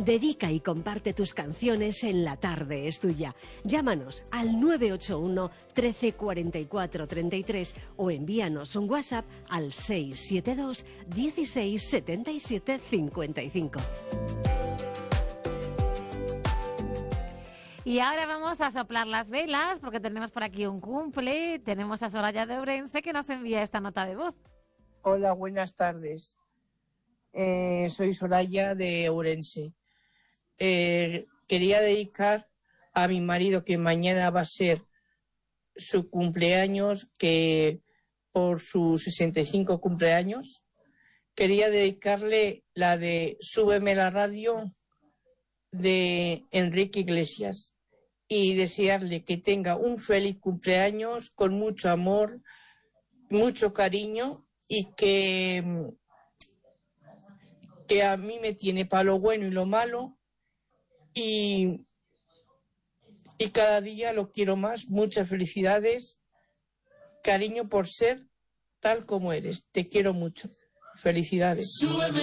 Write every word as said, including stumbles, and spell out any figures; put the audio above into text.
Dedica y comparte tus canciones en La Tarde es Tuya. Llámanos al nueve ocho uno, trece, cuarenta y cuatro, treinta y tres o envíanos un WhatsApp al seis siete dos, dieciséis, setenta y siete, cincuenta y cinco. Y ahora vamos a soplar las velas porque tenemos por aquí un cumple. Tenemos a Soraya de Ourense que nos envía esta nota de voz. Hola, buenas tardes. Eh, soy Soraya de Ourense. Eh, quería dedicar a mi marido, que mañana va a ser su cumpleaños, que por sus sesenta y cinco cumpleaños, quería dedicarle la de Súbeme la radio de Enrique Iglesias y desearle que tenga un feliz cumpleaños con mucho amor, mucho cariño y que, que a mí me tiene para lo bueno y lo malo y, y cada día lo quiero más. Muchas felicidades, cariño por ser tal como eres. Te quiero mucho. Felicidades.